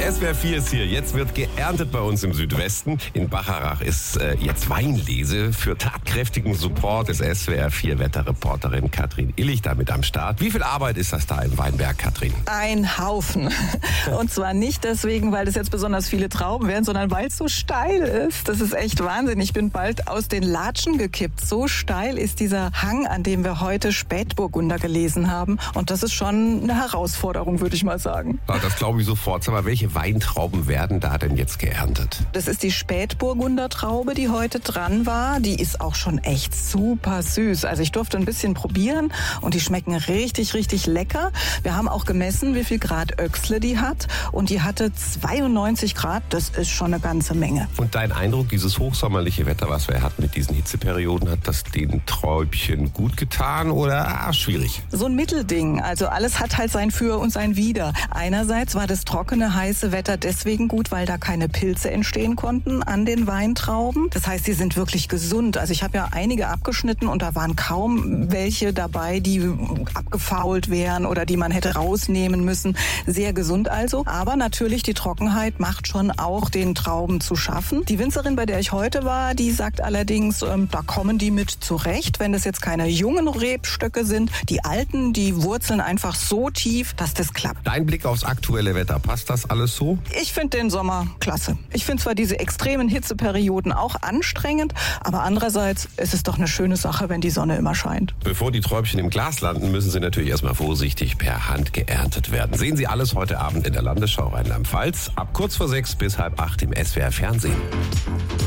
SWR 4 ist hier. Jetzt wird geerntet bei uns im Südwesten. In Bacharach ist jetzt Weinlese. Für tatkräftigen Support ist SWR 4 Wetterreporterin Katrin Illich damit am Start. Wie viel Arbeit ist das da im Weinberg, Katrin? Ein Haufen. Und zwar nicht deswegen, weil es jetzt besonders viele Trauben werden, sondern weil es so steil ist. Das ist echt Wahnsinn. Ich bin bald aus den Latschen gekippt. So steil ist dieser Hang, an dem wir heute Spätburgunder gelesen haben. Und das ist schon eine Herausforderung, würde ich mal sagen. Ja, das glaube ich sofort. Aber welche Weintrauben werden da denn jetzt geerntet? Das ist die Spätburgundertraube, die heute dran war. Die ist auch schon echt super süß. Also ich durfte ein bisschen probieren und die schmecken richtig, richtig lecker. Wir haben auch gemessen, wie viel Grad Öchsle die hat. Und die hatte 92 Grad. Das ist schon eine ganze Menge. Und dein Eindruck, dieses hochsommerliche Wetter, was wir hatten mit diesen Hitzeperioden, hat das den Träubchen gut getan oder schwierig? So ein Mittelding. Also alles hat halt sein Für und sein Wider. Einerseits war das trockene, heiße Wetter deswegen gut, weil da keine Pilze entstehen konnten an den Weintrauben. Das heißt, sie sind wirklich gesund. Also ich habe ja einige abgeschnitten und da waren kaum welche dabei, die abgefault wären oder die man hätte rausnehmen müssen. Sehr gesund also. Aber natürlich, die Trockenheit macht schon auch den Trauben zu schaffen. Die Winzerin, bei der ich heute war, die sagt allerdings, da kommen die mit zurecht, wenn das jetzt keine jungen Rebstöcke sind. Die alten, die wurzeln einfach so tief, dass das klappt. Dein Blick aufs aktuelle Wetter, passt das alles so? Ich finde den Sommer klasse. Ich finde zwar diese extremen Hitzeperioden auch anstrengend, aber andererseits ist es doch eine schöne Sache, wenn die Sonne immer scheint. Bevor die Träubchen im Glas landen, müssen sie natürlich erstmal vorsichtig per Hand geerntet werden. Sehen Sie alles heute Abend in der Landesschau Rheinland-Pfalz. Ab kurz vor 6 bis halb 8 im SWR Fernsehen.